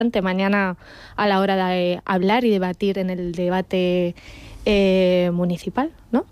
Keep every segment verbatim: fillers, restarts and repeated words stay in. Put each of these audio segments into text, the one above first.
mañana a la hora de hablar y debatir en el debate eh, municipal, ¿no?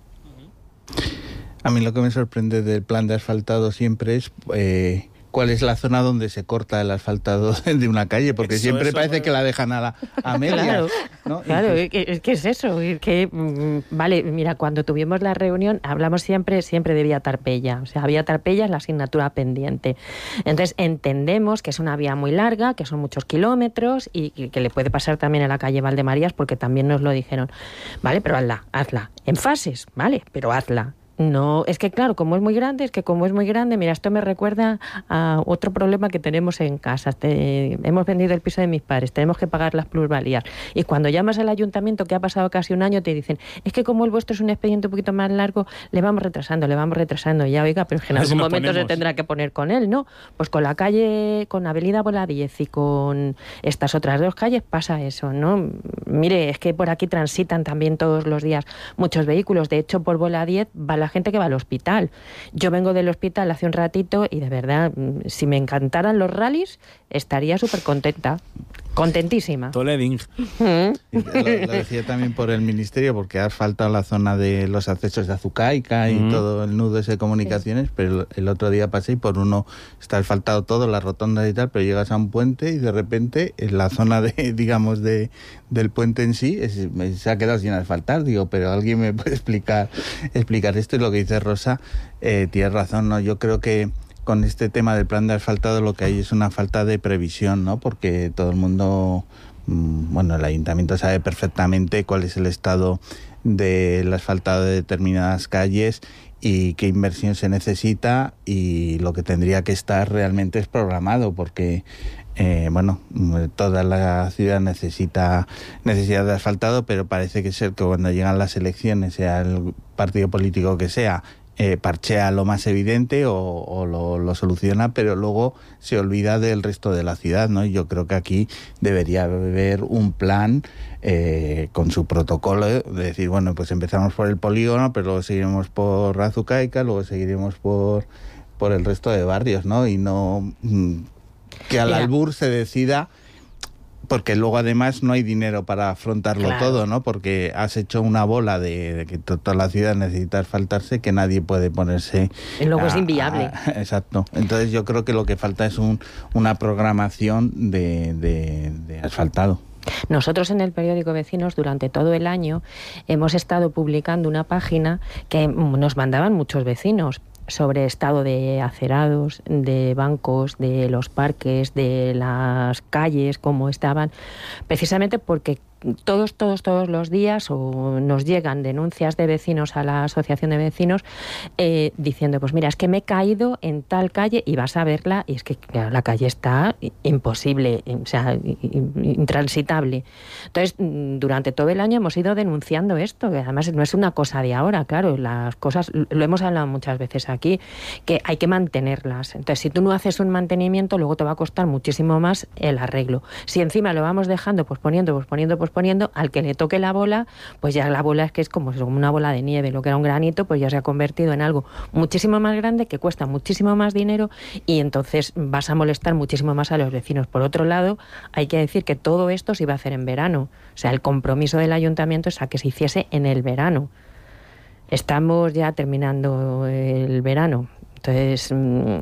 A mí lo que me sorprende del plan de asfaltado siempre es eh, cuál es la zona donde se corta el asfaltado de una calle, porque eso, siempre eso, parece bueno. que la dejan a, la, a medias. Claro, ¿no? claro es que, es eso, es que, mm, vale, mira, cuando tuvimos la reunión hablamos siempre, siempre de vía Tarpeya, o sea, vía Tarpeya es la asignatura pendiente. Entonces entendemos que es una vía muy larga, que son muchos kilómetros y, y que le puede pasar también a la calle Valdemarías, porque también nos lo dijeron. Vale, pero hazla, hazla, en fases, vale, pero hazla. No, es que claro, como es muy grande, es que como es muy grande, mira, esto me recuerda a otro problema que tenemos en casa. Te, hemos vendido el piso de mis padres, tenemos que pagar las plusvalías. Y cuando llamas al ayuntamiento, que ha pasado casi un año, te dicen, es que como el vuestro es un expediente un poquito más largo, le vamos retrasando, le vamos retrasando. Y ya, oiga, pero es que en algún momento se tendrá que poner con él, ¿no? Pues con la calle, con Avenida Bola diez y con estas otras dos calles pasa eso, ¿no? Mire, es que por aquí transitan también todos los días muchos vehículos. De hecho, por Bola diez va la gente que va al hospital. Yo vengo del hospital hace un ratito y de verdad, si me encantaran los rallies, estaría súper contenta. Contentísima. Toleding. Lo, lo decía también por el ministerio, porque ha asfaltado la zona de los accesos de Azucaica y mm. todo el nudo ese de comunicaciones, sí. Pero el otro día pasé y por uno está asfaltado todo, la rotonda y tal, pero llegas a un puente y de repente en la zona de, digamos, de del puente en sí es, se ha quedado sin asfaltar. Digo, pero alguien me puede explicar explicar esto. Y lo que dice Rosa, eh, tienes razón, ¿no? Yo creo que con este tema del plan de asfaltado lo que hay es una falta de previsión, ¿no? Porque todo el mundo, bueno, el ayuntamiento sabe perfectamente cuál es el estado del asfaltado de determinadas calles y qué inversión se necesita, y lo que tendría que estar realmente es programado, porque eh, bueno, toda la ciudad necesita necesidad de asfaltado, pero parece que ser que cuando llegan las elecciones, sea el partido político que sea, Eh, parchea lo más evidente o, o lo, lo soluciona, pero luego se olvida del resto de la ciudad, ¿no? Y yo creo que aquí debería haber un plan eh, con su protocolo de decir, bueno, pues empezamos por el polígono, pero luego seguiremos por Azucaica, luego seguiremos por, por el resto de barrios, ¿no? Y no mm, que al albur se decida, porque luego además no hay dinero para afrontarlo claro. todo, ¿no? Porque has hecho una bola de, de que toda la ciudad necesita asfaltarse, que nadie puede ponerse... Y luego a, es inviable. A, exacto. Entonces yo creo que lo que falta es un, una programación de, de, de asfaltado. Nosotros en el periódico Vecinos durante todo el año hemos estado publicando una página que nos mandaban muchos vecinos sobre estado de acerados, de bancos, de los parques, de las calles, cómo estaban, precisamente porque todos, todos, todos los días o nos llegan denuncias de vecinos a la asociación de vecinos eh, diciendo, pues mira, es que me he caído en tal calle y vas a verla y es que claro, la calle está imposible, o sea, intransitable. Entonces, durante todo el año hemos ido denunciando esto, que además no es una cosa de ahora, claro, las cosas, lo hemos hablado muchas veces aquí, que hay que mantenerlas. Entonces, si tú no haces un mantenimiento, luego te va a costar muchísimo más el arreglo. Si encima lo vamos dejando, pues poniendo, pues poniendo, pues poniendo, al que le toque la bola, pues ya la bola es que es como, como una bola de nieve, lo que era un granito, pues ya se ha convertido en algo muchísimo más grande, que cuesta muchísimo más dinero y entonces vas a molestar muchísimo más a los vecinos. Por otro lado, hay que decir que todo esto se iba a hacer en verano, o sea, el compromiso del ayuntamiento es a que se hiciese en el verano. Estamos ya terminando el verano. Entonces,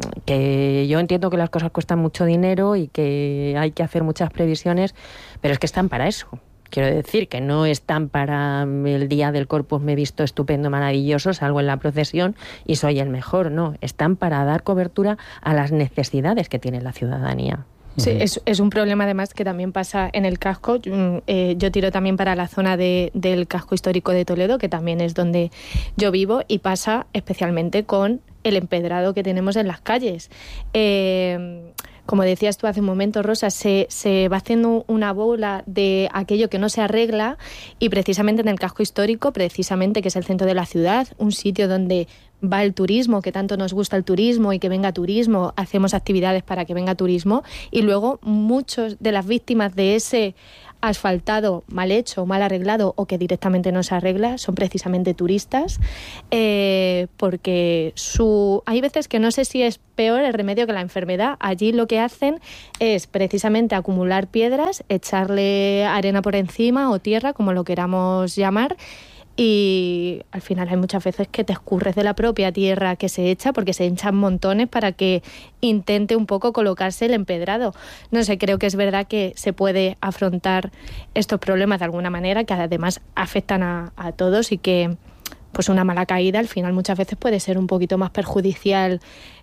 que yo entiendo que las cosas cuestan mucho dinero y que hay que hacer muchas previsiones, pero es que están para eso. Quiero decir que no están para el día del Corpus me he visto estupendo, maravilloso, salgo en la procesión y soy el mejor, no. Están para dar cobertura a las necesidades que tiene la ciudadanía. Sí, es, es un problema además que también pasa en el casco. Eh, yo tiro también para la zona de, del casco histórico de Toledo, que también es donde yo vivo, y pasa especialmente con el empedrado que tenemos en las calles. Eh, como decías tú hace un momento, Rosa, se, se va haciendo una bola de aquello que no se arregla, y precisamente en el casco histórico, precisamente que es el centro de la ciudad, un sitio donde va el turismo, que tanto nos gusta el turismo y que venga turismo, hacemos actividades para que venga turismo, y luego muchos de las víctimas de ese asfaltado mal hecho, mal arreglado o que directamente no se arregla son precisamente turistas, eh, porque su hay veces que no sé si es peor el remedio que la enfermedad. Allí lo que hacen es precisamente acumular piedras, echarle arena por encima o tierra, como lo queramos llamar, y al final hay muchas veces que te escurres de la propia tierra que se echa, porque se echan montones para que intente un poco colocarse el empedrado. No sé, creo que es verdad que se puede afrontar estos problemas de alguna manera, que además afectan a, a todos, y que pues una mala caída al final muchas veces puede ser un poquito más perjudicial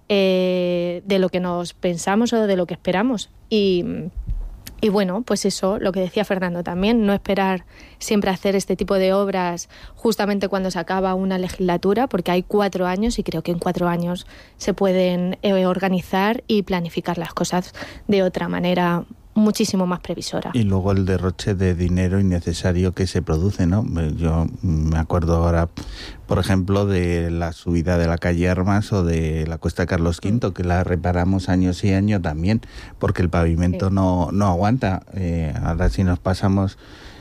eh, de lo que nos pensamos o de lo que esperamos. Y Y bueno, pues eso, lo que decía Fernando también, no esperar siempre hacer este tipo de obras justamente cuando se acaba una legislatura, porque hay cuatro años y creo que en cuatro años se pueden eh, organizar y planificar las cosas de otra manera muchísimo más previsora. Y luego el derroche de dinero innecesario que se produce, ¿no? Yo me acuerdo ahora, por ejemplo, de la subida de la calle Armas o de la Cuesta Carlos Quinto, que la reparamos años y años también, porque el pavimento sí. no, no aguanta. Eh, ahora si nos pasamos...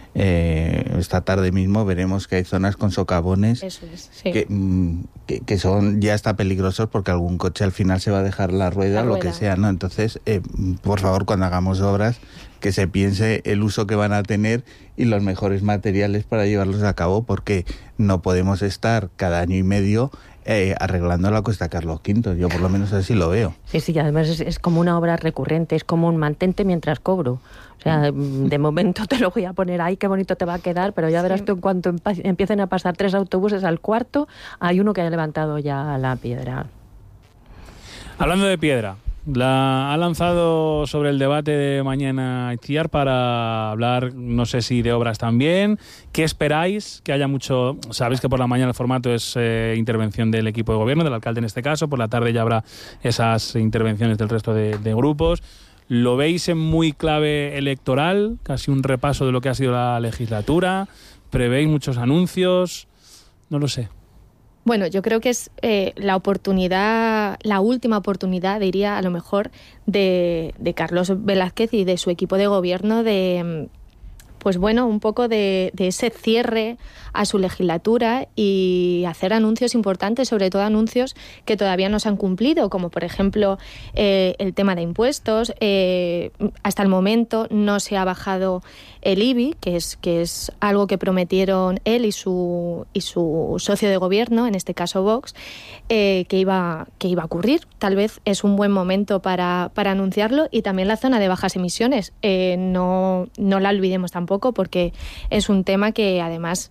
Eh, esta tarde mismo veremos que hay zonas con socavones Eso es, sí. que, que, que son ya está peligrosos, porque algún coche al final se va a dejar la rueda, la lo rueda. que sea, ¿no? Entonces, eh, por favor, cuando hagamos obras, que se piense el uso que van a tener y los mejores materiales para llevarlos a cabo, porque no podemos estar cada año y medio eh, arreglando la Cuesta Carlos Quinto. Yo por lo menos así lo veo. Sí, sí, además es, es como una obra recurrente, es como un mantente mientras cobro. O sea, de momento te lo voy a poner ahí, qué bonito te va a quedar, pero ya verás sí. tú en cuanto empa- empiecen a pasar tres autobuses al cuarto, hay uno que haya levantado ya la piedra. Hablando de piedra, la ha lanzado sobre el debate de mañana Itziar para hablar, no sé si de obras también. ¿Qué esperáis? Que haya mucho... Sabéis que por la mañana el formato es eh, intervención del equipo de gobierno, del alcalde en este caso. Por la tarde ya habrá esas intervenciones del resto de, de grupos. ¿Lo veis en muy clave electoral? Casi un repaso de lo que ha sido la legislatura. ¿Prevéis muchos anuncios? No lo sé. Bueno, yo creo que es eh, la oportunidad, la última oportunidad, diría a lo mejor, de, de Carlos Velázquez y de su equipo de gobierno de, pues bueno, un poco de, de ese cierre a su legislatura y hacer anuncios importantes, sobre todo anuncios que todavía no se han cumplido, como por ejemplo eh, el tema de impuestos. Eh, hasta el momento no se ha bajado el I B I, que es, que es algo que prometieron él y su, y su socio de gobierno, en este caso Vox, eh, que, iba, que iba a ocurrir. Tal vez es un buen momento para, para anunciarlo, y también la zona de bajas emisiones. Eh, no, no la olvidemos tampoco, porque es un tema que además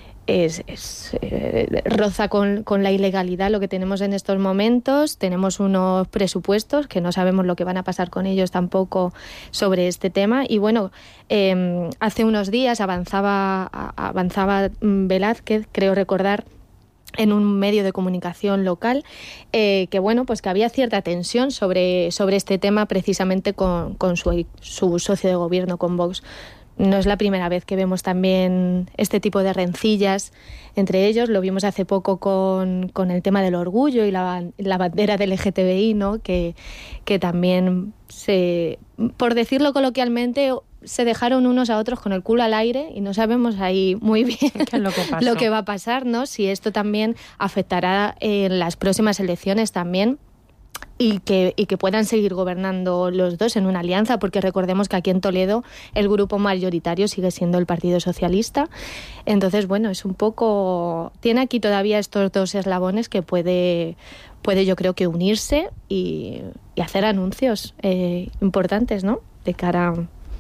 es, es eh, roza con, con la ilegalidad lo que tenemos en estos momentos. Tenemos unos presupuestos que no sabemos lo que van a pasar con ellos tampoco sobre este tema. Y bueno, eh, hace unos días avanzaba, avanzaba Velázquez, creo recordar, en un medio de comunicación local, eh, que bueno, pues que había cierta tensión sobre, sobre este tema precisamente con, con su, su socio de gobierno, con Vox. No es la primera vez que vemos también este tipo de rencillas entre ellos. Lo vimos hace poco con, con el tema del orgullo y la, la bandera del L G T B I, ¿no? Que, que también, se, por decirlo coloquialmente, se dejaron unos a otros con el culo al aire, y no sabemos ahí muy bien ¿Qué es lo que pasó? lo que va a pasar, ¿no? Si esto también afectará en las próximas elecciones también. Y que, y que puedan seguir gobernando los dos en una alianza, porque recordemos que aquí en Toledo el grupo mayoritario sigue siendo el Partido Socialista. Entonces, bueno, es un poco... Tiene aquí todavía estos dos eslabones que puede, puede yo creo que unirse y, y hacer anuncios eh, importantes, ¿no? De cara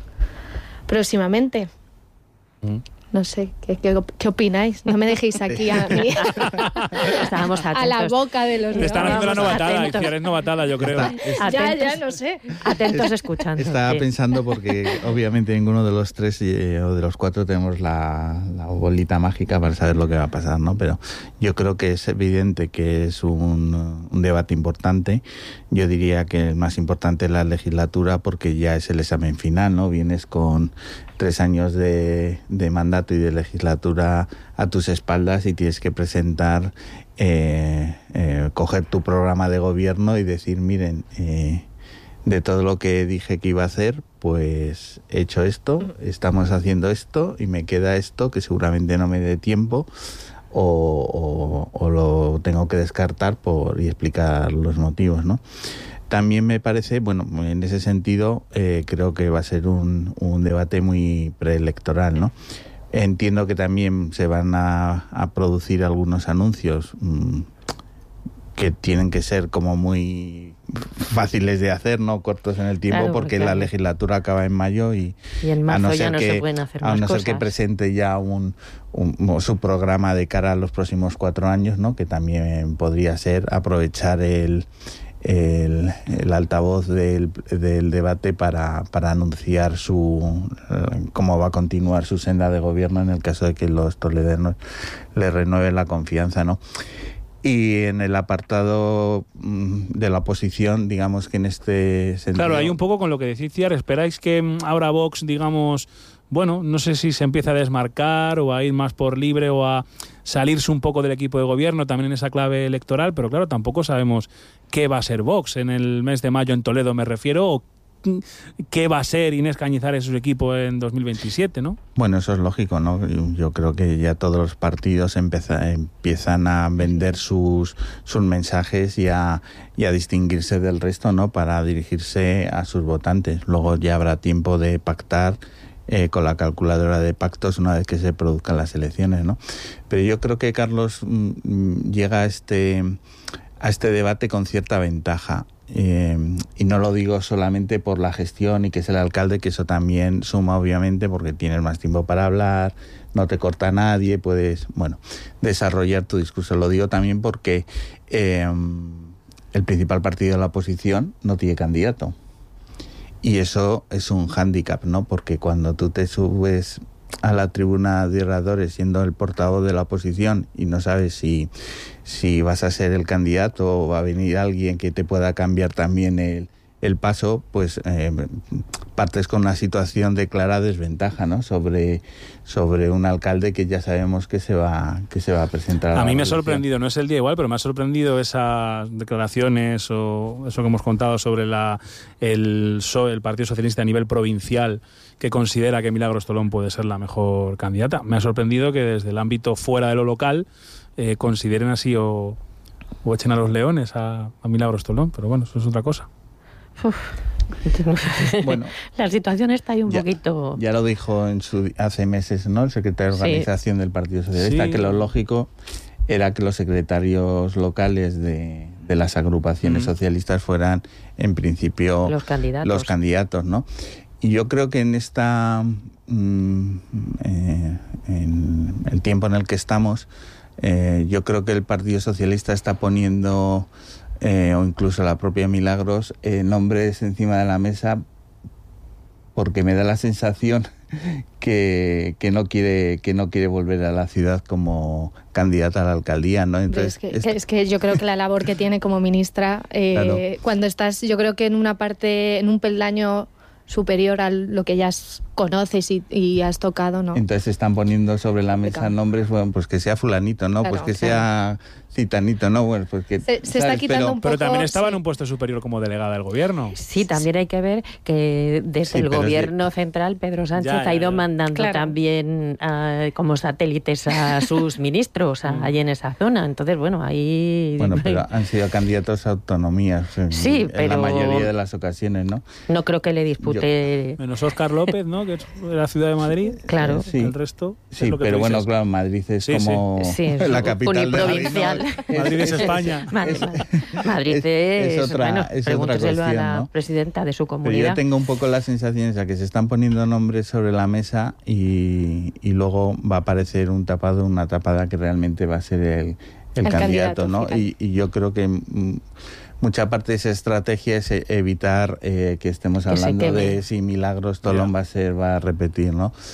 próximamente. Mm. No sé, ¿qué, qué, ¿qué opináis? No me dejéis aquí a mí. Estábamos atentos. A la boca de los... Te están haciendo la novatada, y si eres novatada, yo creo. Está, ya, ya, no sé. Atentos escuchando. Estaba sí. pensando porque obviamente ninguno de los tres eh, o de los cuatro tenemos la, la bolita mágica para saber lo que va a pasar, ¿no? Pero yo creo que es evidente que es un, un debate importante. Yo diría que el más importante es la legislatura, porque ya es el examen final, ¿no? Vienes con tres años de, de mandato y de legislatura a tus espaldas y tienes que presentar, eh, eh, coger tu programa de gobierno y decir, miren, eh, de todo lo que dije que iba a hacer, pues he hecho esto, estamos haciendo esto y me queda esto que seguramente no me dé tiempo o, o, o lo tengo que descartar por y explicar los motivos, ¿no? También me parece, bueno, en ese sentido eh, creo que va a ser un, un debate muy preelectoral, ¿no? Entiendo que también se van a, a producir algunos anuncios mmm, que tienen que ser como muy fáciles de hacer, no cortos en el tiempo, claro, porque claro. la legislatura acaba en mayo y, y en marzo a no ya ser no que, se pueden hacer a más no cosas. ser que presente ya un, un, su programa de cara a los próximos cuatro años, ¿no? Que también podría ser aprovechar el El, el altavoz del, del debate para, para anunciar su cómo va a continuar su senda de gobierno en el caso de que los toledanos le renueven la confianza, ¿no? Y en el apartado de la oposición, digamos que en este sentido... Claro, hay un poco con lo que decís, Ciar, ¿esperáis que ahora Vox, digamos, bueno, no sé si se empieza a desmarcar o a ir más por libre o a salirse un poco del equipo de gobierno también en esa clave electoral? Pero claro, tampoco sabemos qué va a ser Vox en el mes de mayo en Toledo, me refiero, o qué va a ser Inés Cañizares y su equipo en dos mil veintisiete, ¿no? Bueno, eso es lógico, ¿no? Yo creo que ya todos los partidos empeza, empiezan a vender sus, sus mensajes y a, y a distinguirse del resto, ¿no? Para dirigirse a sus votantes. Luego ya habrá tiempo de pactar eh, con la calculadora de pactos una vez que se produzcan las elecciones, ¿no? Pero yo creo que Carlos mm, llega a este, a este debate con cierta ventaja. Eh, y no lo digo solamente por la gestión y que es el alcalde, que eso también suma obviamente porque tienes más tiempo para hablar, no te corta nadie, puedes, bueno, desarrollar tu discurso. Lo digo también porque eh, el principal partido de la oposición no tiene candidato y eso es un hándicap, ¿no? Porque cuando tú te subes a la tribuna de oradores siendo el portavoz de la oposición y no sabes si, si vas a ser el candidato o va a venir alguien que te pueda cambiar también el, el paso, pues eh, partes con una situación de clara desventaja, ¿no? Sobre, sobre un alcalde que ya sabemos que se va, que se va a presentar. A, a mí me ha elección. sorprendido, no es el día igual, pero me ha sorprendido esas declaraciones o eso que hemos contado sobre la, el, P S O E, el Partido Socialista a nivel provincial, que considera que Milagros Tolón puede ser la mejor candidata. Me ha sorprendido que desde el ámbito fuera de lo local eh, consideren así o, o echen a los leones a, a Milagros Tolón, pero bueno, eso es otra cosa. Uf. Bueno, la situación está ahí un ya, poquito... Ya lo dijo en su, hace meses, ¿no? El secretario de organización sí. del Partido Socialista, sí. que lo lógico era que los secretarios locales de, de las agrupaciones mm. socialistas fueran, en principio, los candidatos. los candidatos, ¿no? Y yo creo que en esta mmm, eh, en el tiempo en el que estamos, eh, yo creo que el Partido Socialista está poniendo, eh, o incluso la propia Milagros, eh, nombres encima de la mesa, porque me da la sensación que, que no quiere que no quiere volver a la ciudad como candidata a la alcaldía, ¿no? Entonces es que, esta... es que yo creo que la labor que tiene como ministra, eh, claro. cuando estás, yo creo que en una parte, en un peldaño superior a lo que ya conoces y, y has tocado, ¿no? Entonces se están poniendo sobre la mesa claro. nombres, bueno, pues que sea fulanito, ¿no? Claro, pues que claro. sea citanito, ¿no? Bueno, pues que... Se, se está quitando pero, un poco... Pero también estaba sí. en un puesto superior como delegada del gobierno. Sí, también hay que ver que desde sí, el gobierno sí. central Pedro Sánchez ya, ya, ha ido ya. mandando claro. también uh, como satélites a sus ministros a, allí en esa zona. Entonces, bueno, ahí... Bueno, pero han sido candidatos a autonomías en, sí, en pero la mayoría de las ocasiones, ¿no? No creo que le dispute... Yo... Menos Óscar López, ¿no? Que es de la ciudad de Madrid. Claro. Sí. El resto... Sí, pero bueno, dices. Claro, Madrid es sí, como sí. Sí, la capital de Madrid. ¿no? Madrid es España. Madrid, Madrid es, es otra, bueno, es pregúnteselo a la ¿no? presidenta de su comunidad. Pero yo tengo un poco la sensación de que se están poniendo nombres sobre la mesa y, y luego va a aparecer un tapado, una tapada que realmente va a ser el, el, el candidato, candidato, ¿no? Y, y yo creo que mm, mucha parte de esa estrategia es evitar eh, que estemos hablando que de si Milagros Tolón yeah. va a ser, va a repetir, ¿no? Mm.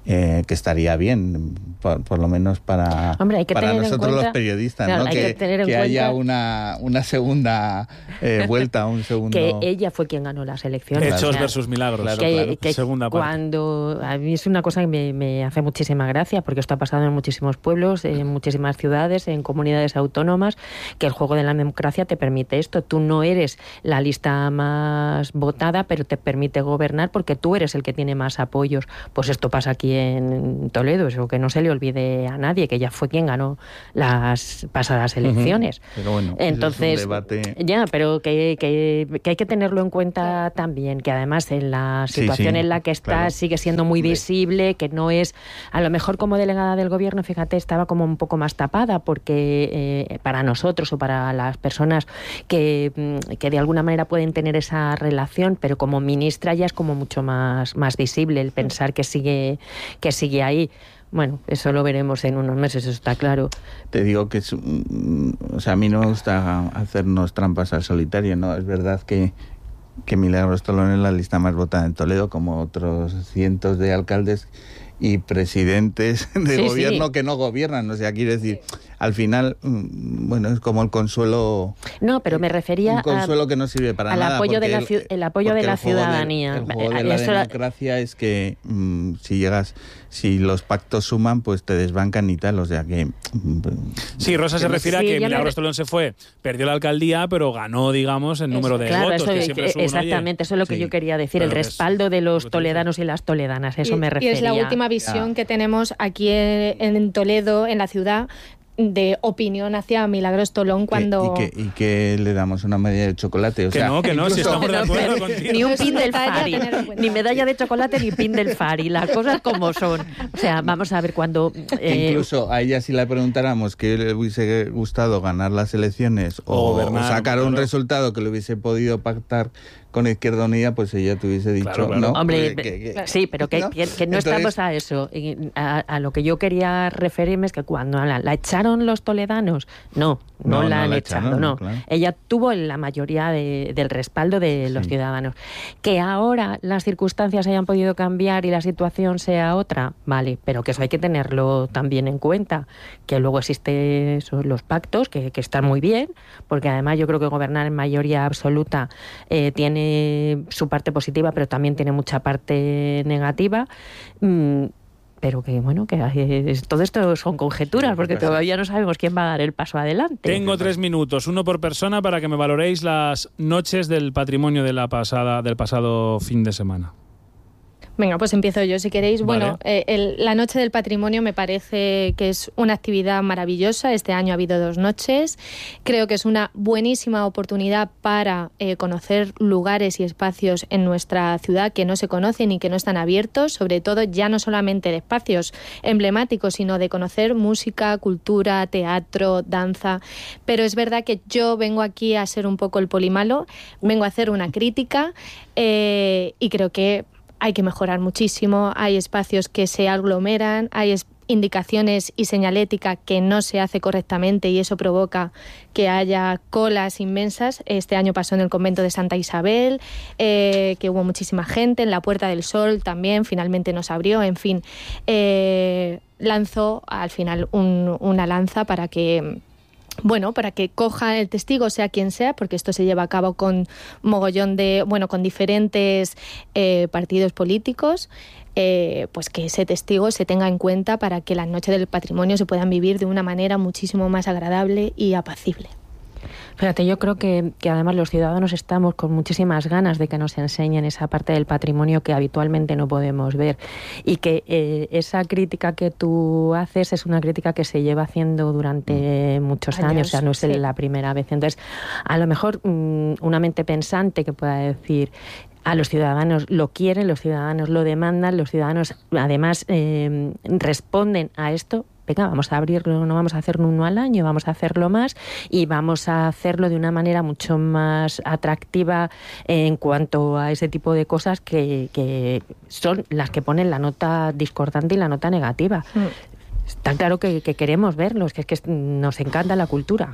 eh, que estaría bien, por, por lo menos para, Hombre, hay que para tener en nosotros cuenta, los periodistas, claro, ¿no? hay que, que tener en que cuenta haya una, una segunda eh, vuelta, un segundo... Que ella fue quien ganó las elecciones. Hechos O sea, versus milagros. Claro, que, claro. que Segunda parte. cuando a mí es una cosa que me, me hace muchísima gracia, porque esto ha pasado en muchísimos pueblos, en muchísimas ciudades, en comunidades autónomas, que el juego de la democracia te permite esto. Tú no eres la lista más votada, pero te permite gobernar porque tú eres el que tiene más apoyos. Pues esto pasa aquí en Toledo, eso que no se le olvide a nadie, que ella fue quien ganó las pasadas elecciones. Uh-huh. Pero bueno, entonces, es un debate... ya, pero que, que, que hay que tenerlo en cuenta también, que además en la situación sí, sí, en la que está claro. sigue siendo muy visible, que no es, a lo mejor como delegada del gobierno, fíjate, estaba como un poco más tapada, porque eh, para nosotros o para las personas que, que de alguna manera pueden tener esa relación, pero como ministra ya es como mucho más, más visible el pensar que sigue, que sigue ahí. Bueno, eso lo veremos en unos meses, eso está claro. Te digo que es, o sea, a mí no me gusta hacernos trampas al solitario, ¿no? Es verdad que, que Milagros Tolón es la lista más votada en Toledo, como otros cientos de alcaldes y presidentes de sí, gobierno sí. que no gobiernan. O sea, quiero decir, al final, bueno, es como el consuelo... No, pero me refería un consuelo a, que no sirve para al nada. apoyo de la, el, el apoyo de la el ciudadanía. De, el juego de la Eso democracia es que mmm, si llegas, si los pactos suman, pues te desbancan y tal. O sea que... Mmm, sí, Rosa se refiere sí, a que Milagros me... Tolón se fue, perdió la alcaldía, pero ganó, digamos, el número eso, de claro, votos. Eso, que siempre que, exactamente, eso es lo que sí, yo quería decir, el respaldo de los toledanos y las toledanas, eso y, me refería. Y es la última visión ah. que tenemos aquí en, en Toledo, en la ciudad, de opinión hacia Milagros Tolón cuando... ¿Y que, y que le damos una medalla de chocolate? O que sea, no, que no, si estamos de acuerdo contigo. Ni un pin del Fari, Fari, ni medalla de chocolate ni pin del Fari, las cosas como son. O sea, vamos a ver cuando... Eh, incluso a ella si le preguntáramos que le hubiese gustado ganar las elecciones o, o, o sacar un claro. resultado que le hubiese podido pactar con Izquierda Unida, pues ella te hubiese dicho, claro, claro. ¿no? Hombre, que, que, que, sí, pero que no, que, que no Entonces, estamos a eso. A, a lo que yo quería referirme es que cuando la, la echaron los toledanos, no, no, no la no han la echado, echaron, no. Claro. Ella tuvo la mayoría de, del respaldo de los sí. ciudadanos. Que ahora las circunstancias hayan podido cambiar y la situación sea otra, vale, pero que eso hay que tenerlo también en cuenta, que luego existen los pactos, que, que están muy bien, porque además yo creo que gobernar en mayoría absoluta eh, tiene su parte positiva, pero también tiene mucha parte negativa. Mm, pero que, bueno, que es, todo esto son conjeturas, porque todavía no sabemos quién va a dar el paso adelante. Tengo tres minutos, uno por persona, para que me valoréis las noches del patrimonio de la pasada, del pasado fin de semana. Venga, pues empiezo yo, si queréis. Vale. Bueno, eh, el, la Noche del Patrimonio me parece que es una actividad maravillosa. Este año ha habido dos noches. Creo que es una buenísima oportunidad para eh, conocer lugares y espacios en nuestra ciudad que no se conocen y que no están abiertos, sobre todo ya no solamente de espacios emblemáticos, sino de conocer música, cultura, teatro, danza. Pero es verdad que yo vengo aquí a ser un poco el polimalo, vengo a hacer una crítica eh, y creo que hay que mejorar muchísimo, hay espacios que se aglomeran, hay indicaciones y señalética que no se hace correctamente y eso provoca que haya colas inmensas. Este año pasó en el convento de Santa Isabel, eh, que hubo muchísima gente, en la Puerta del Sol también, finalmente nos abrió, en fin. Eh, lanzó al final un, una lanza para que... Bueno, para que coja el testigo, sea quien sea, porque esto se lleva a cabo con mogollón de, bueno, con diferentes eh, partidos políticos, eh, pues que ese testigo se tenga en cuenta para que las noches del patrimonio se puedan vivir de una manera muchísimo más agradable y apacible. Fíjate, yo creo que, que además los ciudadanos estamos con muchísimas ganas de que nos enseñen esa parte del patrimonio que habitualmente no podemos ver y que eh, esa crítica que tú haces es una crítica que se lleva haciendo durante muchos años, años o sea, no es sí. la primera vez. Entonces, a lo mejor mmm, una mente pensante que pueda decir... A los ciudadanos lo quieren, los ciudadanos lo demandan, los ciudadanos además eh, responden a esto. Venga, vamos a abrirlo, no vamos a hacer uno al año, vamos a hacerlo más y vamos a hacerlo de una manera mucho más atractiva en cuanto a ese tipo de cosas que, que son las que ponen la nota discordante y la nota negativa. Mm. Está claro que, que queremos verlos, que es que nos encanta la cultura.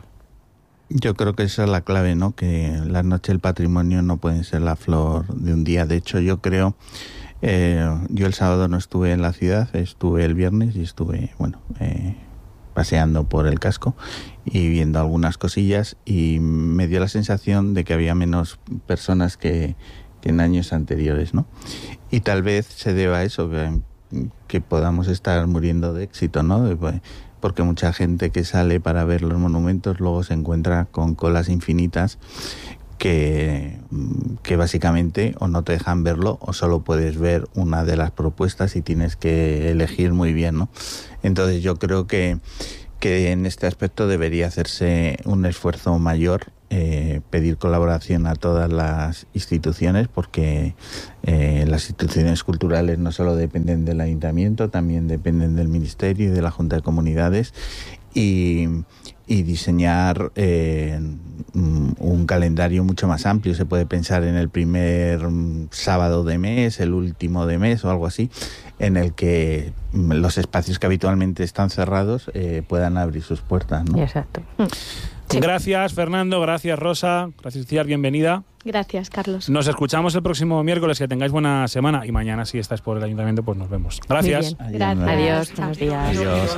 Yo creo que esa es la clave, ¿no? Que las noches del patrimonio no pueden ser la flor de un día. De hecho, yo creo Eh, yo el sábado no estuve en la ciudad, estuve el viernes y estuve, bueno, eh, paseando por el casco y viendo algunas cosillas, y me dio la sensación de que había menos personas que, que en años anteriores, ¿no? Y tal vez se deba a eso, que, que podamos estar muriendo de éxito, ¿no? De, porque mucha gente que sale para ver los monumentos luego se encuentra con colas infinitas que, que básicamente o no te dejan verlo o solo puedes ver una de las propuestas y tienes que elegir muy bien, ¿no? Entonces yo creo que, que en este aspecto debería hacerse un esfuerzo mayor, eh, pedir colaboración a todas las instituciones, porque eh, las instituciones culturales no solo dependen del ayuntamiento, también dependen del ministerio y de la Junta de Comunidades, y, y diseñar eh, un calendario mucho más amplio. Se puede pensar en el primer sábado de mes, el último de mes o algo así, en el que los espacios que habitualmente están cerrados eh, puedan abrir sus puertas, ¿no? Exacto. Sí. Gracias, Fernando. Gracias, Rosa. Gracias, Itziar. Bienvenida. Gracias, Carlos. Nos escuchamos el próximo miércoles. Que tengáis buena semana. Y mañana, si estáis por el ayuntamiento, pues nos vemos. Gracias. Muy bien. Gracias. Adiós. Chao. Buenos días. Adiós.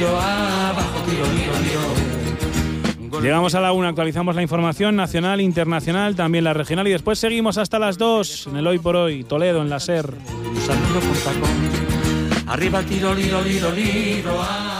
Llegamos a la una, actualizamos la información nacional, internacional, también la regional, y después seguimos hasta las dos en el Hoy por Hoy, Toledo, en la SER. Un saludo con tacón. Arriba tiro, liro, liro, liro.